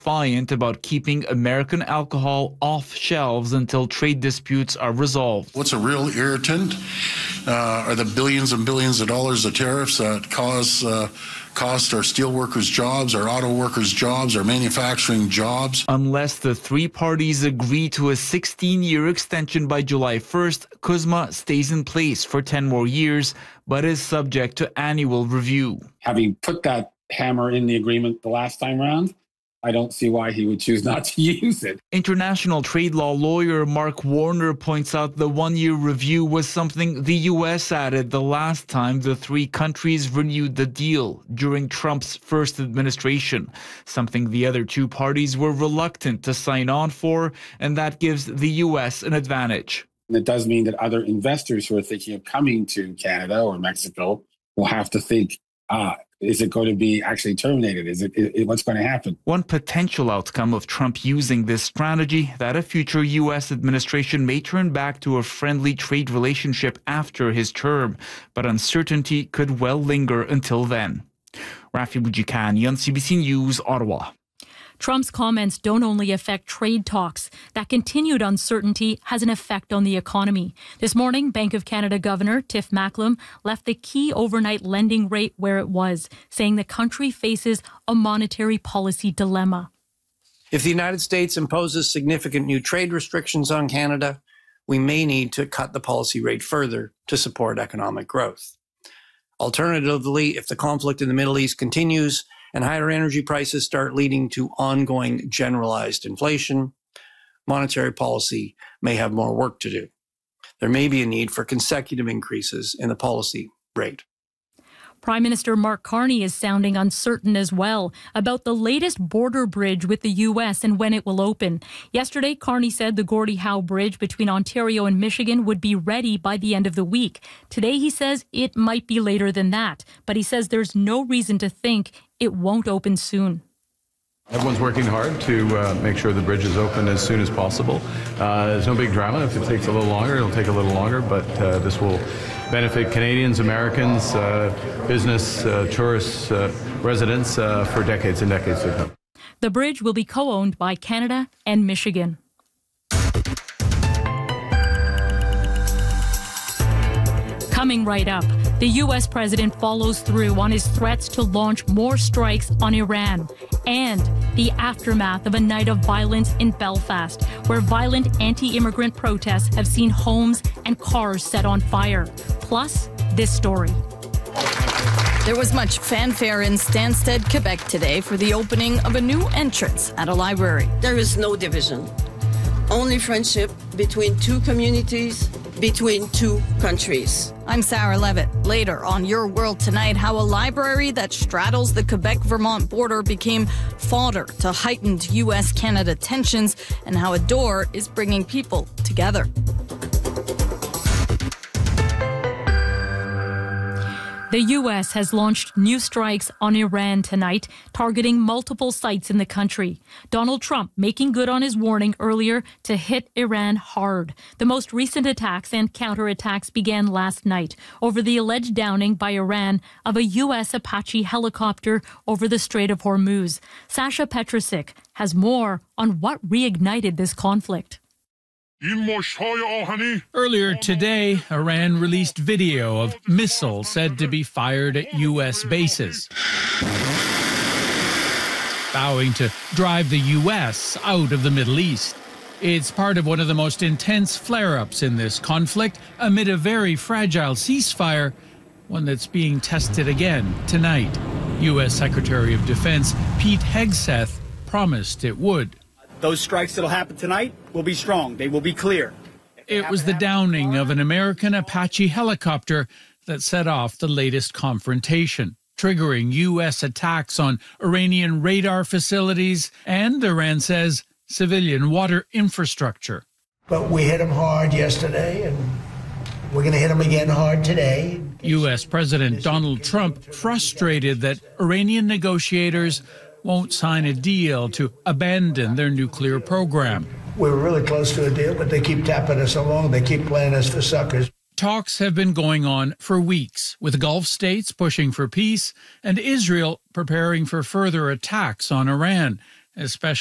defiant about keeping American alcohol off shelves until trade disputes are resolved. What's a real irritant are the billions and billions of dollars of tariffs that cost our steel workers' jobs, our auto workers' jobs, our manufacturing jobs. Unless the three parties agree to a 16-year extension by July 1st, CUSMA stays in place for 10 more years, but is subject to annual review. Having put that hammer in the agreement the last time around, I don't see why he would choose not to use it. International trade law lawyer Mark Warner points out the one-year review was something the U.S. added the last time the three countries renewed the deal during Trump's first administration, something the other two parties were reluctant to sign on for, and that gives the U.S. an advantage. And it does mean that other investors who are thinking of coming to Canada or Mexico will have to think, is it going to be actually terminated? What's going to happen? One potential outcome of Trump using this strategy, that a future U.S. administration may turn back to a friendly trade relationship after his term, but uncertainty could well linger until then. Rafi Boudjikani on CBC News, Ottawa. Trump's comments don't only affect trade talks. That continued uncertainty has an effect on the economy. This morning, Bank of Canada Governor Tiff Macklem left the key overnight lending rate where it was, saying the country faces a monetary policy dilemma. If the United States imposes significant new trade restrictions on Canada, we may need to cut the policy rate further to support economic growth. Alternatively, if the conflict in the Middle East continues, and higher energy prices start leading to ongoing generalized inflation, monetary policy may have more work to do. There may be a need for consecutive increases in the policy rate. Prime Minister Mark Carney is sounding uncertain as well about the latest border bridge with the U.S. and when it will open. Yesterday, Carney said the Gordie Howe Bridge between Ontario and Michigan would be ready by the end of the week. Today, he says it might be later than that, but he says there's no reason to think it won't open soon. Everyone's working hard to make sure the bridge is open as soon as possible. There's no big drama. If it takes a little longer, it'll take a little longer, but this will benefit Canadians, Americans, business, tourists, residents for decades and decades to come. The bridge will be co-owned by Canada and Michigan. Coming right up, the U.S. president follows through on his threats to launch more strikes on Iran and the aftermath of a night of violence in Belfast, where violent anti-immigrant protests have seen homes and cars set on fire. Plus, this story. There was much fanfare in Stansted, Quebec today for the opening of a new entrance at a library. There is no division, only friendship between two communities, between two countries. I'm Sarah Levitt. Later on Your World Tonight, how a library that straddles the Quebec-Vermont border became fodder to heightened U.S.-Canada tensions and how a door is bringing people together. The U.S. has launched new strikes on Iran tonight, targeting multiple sites in the country. Donald Trump making good on his warning earlier to hit Iran hard. The most recent attacks and counterattacks began last night over the alleged downing by Iran of a U.S. Apache helicopter over the Strait of Hormuz. Sasha Petrusik has more on what reignited this conflict. Earlier today, Iran released video of missiles said to be fired at U.S. bases, vowing to drive the U.S. out of the Middle East. It's part of one of the most intense flare-ups in this conflict amid a very fragile ceasefire, one that's being tested again tonight. U.S. Secretary of Defense Pete Hegseth promised it would. Those strikes that'll happen tonight will be strong. They will be clear. It was the downing of an American Apache helicopter that set off the latest confrontation, triggering U.S. attacks on Iranian radar facilities and, Iran says, civilian water infrastructure. But we hit them hard yesterday, and we're going to hit them again hard today. U.S. President Donald Trump frustrated that Iranian negotiators won't sign a deal to abandon their nuclear program. We were really close to a deal, but they keep tapping us along. They keep playing us for suckers. Talks have been going on for weeks, with Gulf states pushing for peace and Israel preparing for further attacks on Iran. especially